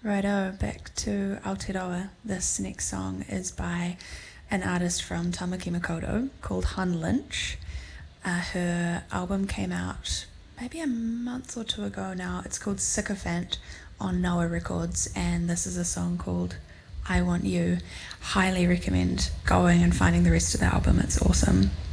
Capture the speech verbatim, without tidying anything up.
Righto, back to Aotearoa. This next song is by an artist from Tamaki Makaurau called Hun Lynch. Uh, her album came out maybe a month or two ago now. It's called Sycophant on Noah Records, and this is a song called I Want You. Highly recommend going and finding the rest of the album, it's awesome.